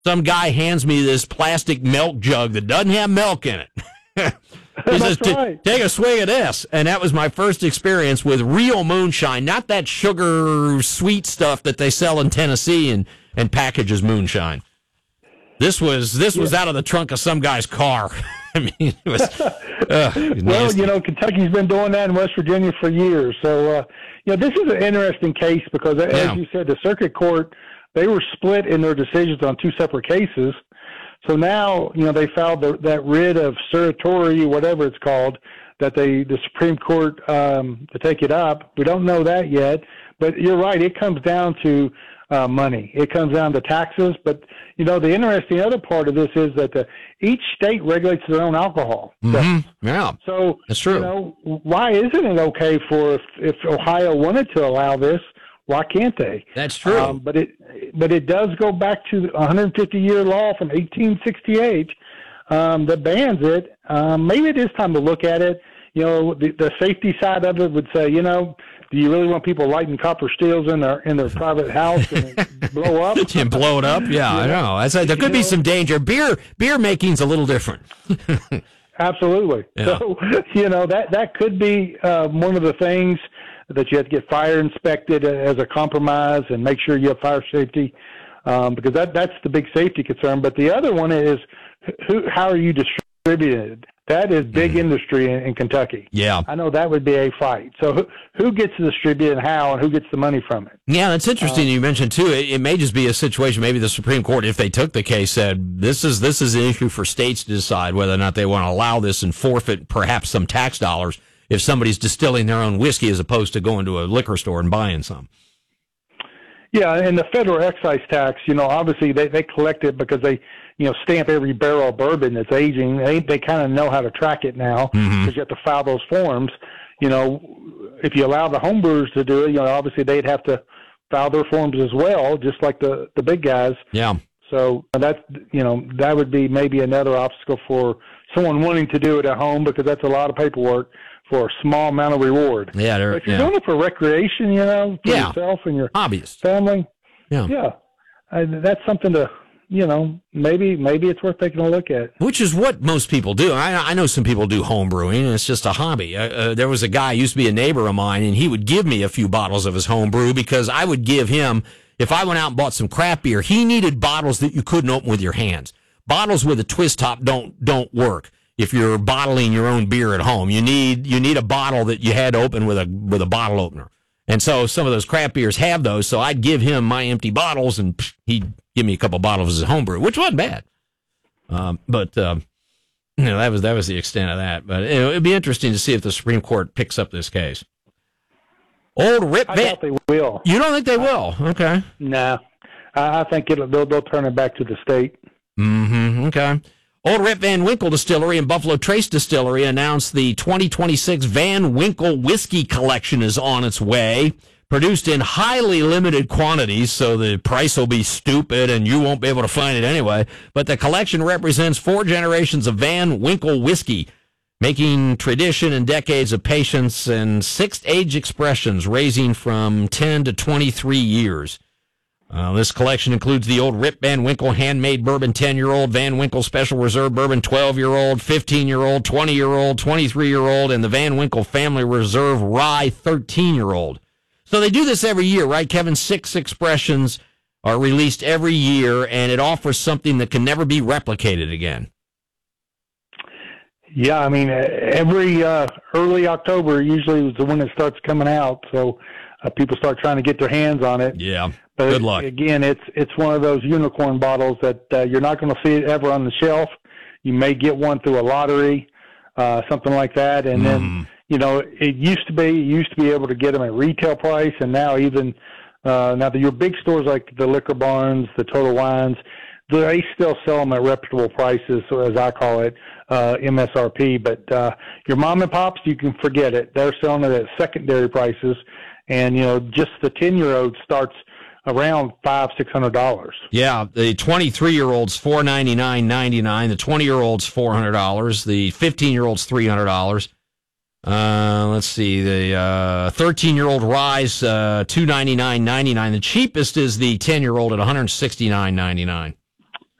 some guy hands me this plastic milk jug that doesn't have milk in it. He says, take a swig of this. And that was my first experience with real moonshine, not that sugar sweet stuff that they sell in Tennessee and packages moonshine. This was out of the trunk of some guy's car. I mean, it was well, Kentucky's been doing that in West Virginia for years. So, this is an interesting case because, as you said, the circuit court, they were split in their decisions on two separate cases. So now, they filed that writ of certiorari, whatever it's called, that the Supreme Court to take it up. We don't know that yet, but you're right. It comes down to money. It comes down to taxes. But the interesting other part of this is that each state regulates their own alcohol. Mm-hmm. Yeah, so that's true. Why isn't it okay if Ohio wanted to allow this? Why can't they? That's true. But it does go back to a 150-year law from 1868 that bans it. Maybe it is time to look at it. The safety side of it would say, do you really want people lighting copper steels in their private house and blow up? And blow it up? Yeah, I know. There could be some danger. Beer making's a little different. Absolutely. Yeah. So, that could be one of the things that you have to get fire inspected as a compromise and make sure you have fire safety, because that's the big safety concern. But the other one is how are you distributed? That is big industry in Kentucky. Yeah. I know that would be a fight. So who gets to distribute and how, and who gets the money from it? Yeah, that's interesting. You mentioned, too, it may just be a situation, maybe the Supreme Court, if they took the case, said this is an issue for states to decide whether or not they want to allow this and forfeit perhaps some tax dollars if somebody's distilling their own whiskey as opposed to going to a liquor store and buying some. Yeah, and the federal excise tax, obviously they collect it because they, stamp every barrel of bourbon that's aging. They kind of know how to track it now because you have to file those forms. If you allow the homebrewers to do it, obviously they'd have to file their forms as well, just like the big guys. Yeah. So that would be maybe another obstacle for someone wanting to do it at home because that's a lot of paperwork for a small amount of reward. Yeah, but if you're doing it for recreation, for yourself and your hobbyist family. Yeah. That's something to, maybe it's worth taking a look at. Which is what most people do. I know some people do home brewing, and it's just a hobby. There was a guy, used to be a neighbor of mine, and he would give me a few bottles of his home brew because I would give him, if I went out and bought some craft beer, he needed bottles that you couldn't open with your hands. Bottles with a twist top don't work. If you're bottling your own beer at home, you need a bottle that you had to open with a bottle opener. And so some of those craft beers have those. So I'd give him my empty bottles, and he'd give me a couple bottles of his homebrew, which wasn't bad. But that was the extent of that. But it'd be interesting to see if the Supreme Court picks up this case. Old Rip Van. I doubt they will. You don't think they will? Okay. No, I think they'll turn it back to the state. Mm-hmm. Okay. Old Rip Van Winkle Distillery and Buffalo Trace Distillery announced the 2026 Van Winkle Whiskey Collection is on its way. Produced in highly limited quantities, so the price will be stupid and you won't be able to find it anyway. But the collection represents 4 generations of Van Winkle whiskey, making tradition and decades of patience and 6 age expressions ranging from 10 to 23 years. This collection includes the old Rip Van Winkle handmade bourbon 10-year-old, Van Winkle Special Reserve bourbon 12-year-old, 15-year-old, 20-year-old, 23-year-old, and the Van Winkle Family Reserve Rye 13-year-old. So they do this every year, right, Kevin? 6 expressions are released every year, and it offers something that can never be replicated again. Yeah, I mean, every early October usually is when it starts coming out, so people start trying to get their hands on it. Yeah. But good luck. Again, it's one of those unicorn bottles that you're not going to see it ever on the shelf. You may get one through a lottery, something like that. And then, it used to be able to get them at retail price. And now even, your big stores like the Liquor Barns, the Total Wines, they still sell them at reputable prices, as I call it, MSRP. But your mom and pops, you can forget it. They're selling it at secondary prices. And, just the 10-year-old starts around $500-$600. Yeah, the 23-year-old's $499.99. The 20-year-old's $400. The 15-year-old's $300. Let's see, the 13-year-old Rise $299.99. The cheapest is the 10-year-old at $169.99.